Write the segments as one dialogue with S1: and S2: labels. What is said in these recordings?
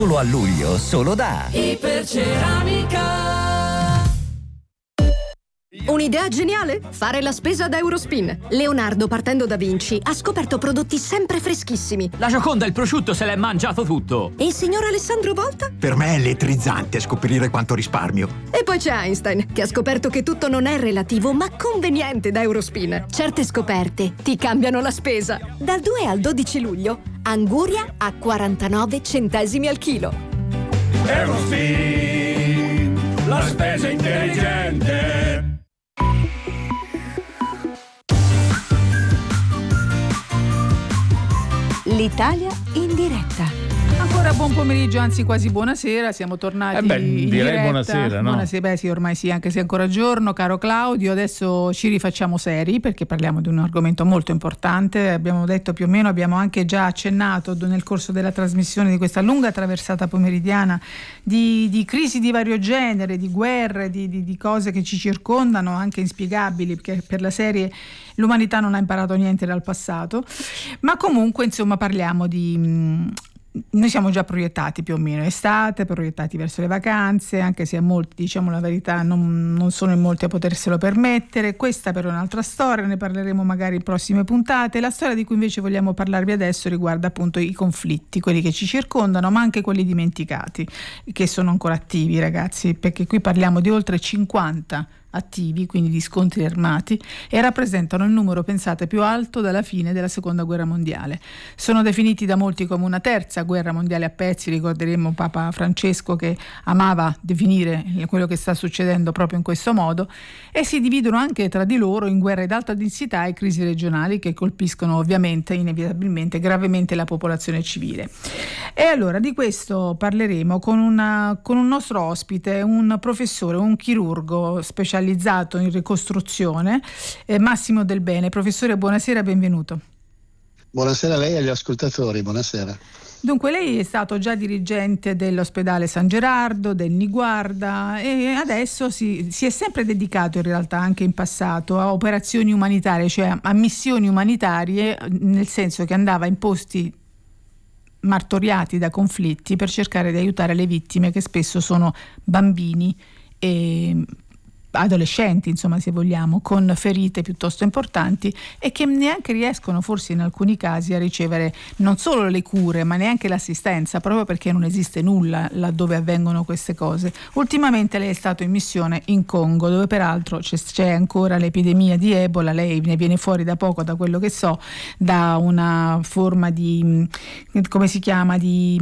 S1: Solo a luglio, solo da
S2: Iperceramica.
S3: Un'idea geniale? Fare la spesa ad Eurospin. Leonardo, partendo da Vinci, ha scoperto prodotti sempre freschissimi.
S4: La Gioconda, il prosciutto, se l'è mangiato tutto.
S3: E il signor Alessandro Volta?
S5: Per me è elettrizzante scoprire quanto risparmio.
S3: E poi c'è Einstein, che ha scoperto che tutto non è relativo, ma conveniente da Eurospin. Certe scoperte ti cambiano la spesa. Dal 2 al 12 luglio, anguria a 49 centesimi al chilo.
S6: Eurospin, la spesa intelligente.
S7: L'Italia in diretta.
S8: Ancora buon pomeriggio, anzi quasi buonasera, siamo tornati in
S9: direi
S8: diretta.
S9: Buonasera, no?
S8: Buonasera, beh sì, ormai sì, anche se è ancora giorno, caro Claudio. Adesso ci rifacciamo seri perché parliamo di un argomento molto importante. Abbiamo detto più o meno, abbiamo anche già accennato nel corso della trasmissione di questa lunga traversata pomeridiana di crisi di vario genere, di guerre, di cose che ci circondano, anche inspiegabili, perché per la serie l'umanità non ha imparato niente dal passato. Ma comunque, insomma, parliamo noi siamo già proiettati più o meno estate, proiettati verso le vacanze, anche se a molti, diciamo la verità, non sono in molti a poterselo permettere. Questa però è un'altra storia, ne parleremo magari in prossime puntate. La storia di cui invece vogliamo parlarvi adesso riguarda appunto i conflitti, quelli che ci circondano, ma anche quelli dimenticati, che sono ancora attivi, ragazzi, perché qui parliamo di oltre 50 attivi, quindi di scontri armati, e rappresentano il numero, pensate, più alto dalla fine della seconda guerra mondiale. Sono definiti da molti come una terza guerra mondiale a pezzi. Ricorderemo Papa Francesco che amava definire quello che sta succedendo proprio in questo modo, e si dividono anche tra di loro in guerre ad alta densità e crisi regionali che colpiscono ovviamente, inevitabilmente, gravemente la popolazione civile. E allora di questo parleremo con un nostro ospite, un professore, un chirurgo specializzato in ricostruzione, Massimo Del Bene. Professore, buonasera, benvenuto.
S10: Buonasera a lei e agli ascoltatori, buonasera.
S8: Dunque, lei è stato già dirigente dell'ospedale San Gerardo, del Niguarda, e adesso si è sempre dedicato, in realtà anche in passato, a operazioni umanitarie, cioè a missioni umanitarie, nel senso che andava in posti martoriati da conflitti per cercare di aiutare le vittime, che spesso sono bambini e adolescenti, insomma, se vogliamo, con ferite piuttosto importanti e che neanche riescono, forse in alcuni casi, a ricevere non solo le cure ma neanche l'assistenza, proprio perché non esiste nulla laddove avvengono queste cose. Ultimamente lei è stato in missione in Congo, dove peraltro c'è ancora l'epidemia di Ebola. Lei ne viene fuori da poco, da quello che so, da una forma come si chiama,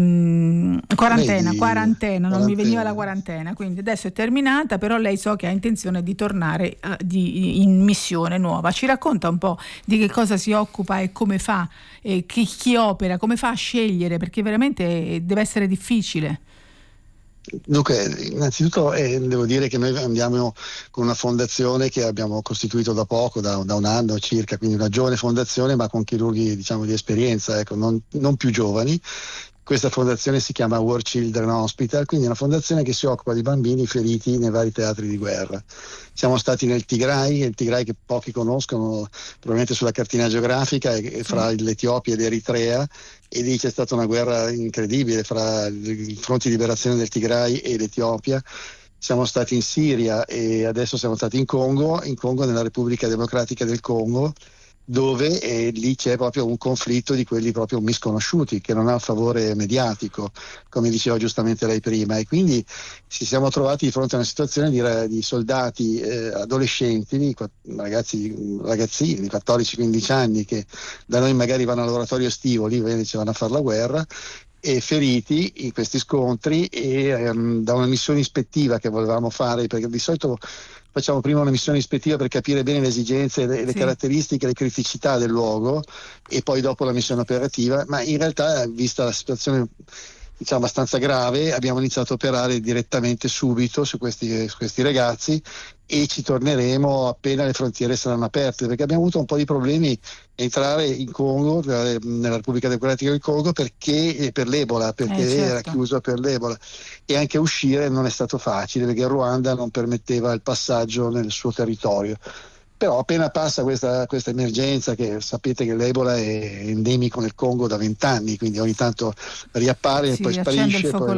S8: quarantena, non mi veniva la quarantena, quindi adesso è terminata, però lei so che ha intenzione di tornare in missione nuova. Ci racconta un po' di che cosa si occupa e come fa, chi opera, come fa a scegliere, perché veramente deve essere difficile.
S10: Dunque, innanzitutto devo dire che noi andiamo con una fondazione che abbiamo costituito da poco, da un anno circa, quindi una giovane fondazione, ma con chirurghi, diciamo, di esperienza, ecco, non più giovani. Questa fondazione si chiama War Children Hospital, quindi è una fondazione che si occupa di bambini feriti nei vari teatri di guerra. Siamo stati nel Tigray che pochi conoscono, probabilmente sulla cartina geografica, è fra l'Etiopia e l'Eritrea, e lì c'è stata una guerra incredibile fra i fronti di liberazione del Tigray e l'Etiopia. Siamo stati in Siria e adesso siamo stati in Congo nella Repubblica Democratica del Congo, dove lì c'è proprio un conflitto di quelli proprio misconosciuti, che non ha favore mediatico, come diceva giustamente lei prima, e quindi ci siamo trovati di fronte a una situazione di soldati adolescenti, ragazzini di 14-15 anni, che da noi magari vanno al laboratorio estivo, lì invece vanno a fare la guerra, e feriti in questi scontri, e da una missione ispettiva che volevamo fare, perché di solito facciamo prima una missione ispettiva per capire bene le esigenze, le caratteristiche, le criticità del luogo, e poi dopo la missione operativa, ma in realtà, vista la situazione, diciamo, abbastanza grave, abbiamo iniziato a operare direttamente subito su questi ragazzi, e ci torneremo appena le frontiere saranno aperte, perché abbiamo avuto un po' di problemi a entrare in Congo, nella Repubblica Democratica del Congo, perché per l'Ebola, era chiuso per l'Ebola, e anche uscire non è stato facile perché il Ruanda non permetteva il passaggio nel suo territorio. Però appena passa questa emergenza, che sapete che l'Ebola è endemico nel Congo da 20 anni, quindi ogni tanto riappare e poi sparisce.